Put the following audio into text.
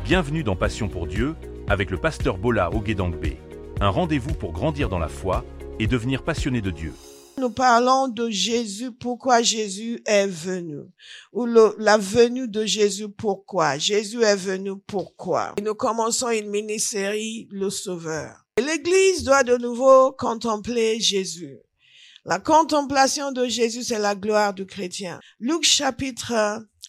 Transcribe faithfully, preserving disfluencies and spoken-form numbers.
Bienvenue dans Passion pour Dieu, avec le pasteur Bola Ogedangbe. Un rendez-vous pour grandir dans la foi et devenir passionné de Dieu. Nous parlons de Jésus, pourquoi Jésus est venu. Ou le, la venue de Jésus, pourquoi. Jésus est venu, pourquoi. Et nous commençons une mini-série, Le Sauveur. Et l'Église doit de nouveau contempler Jésus. La contemplation de Jésus, c'est la gloire du chrétien. Luc chapitre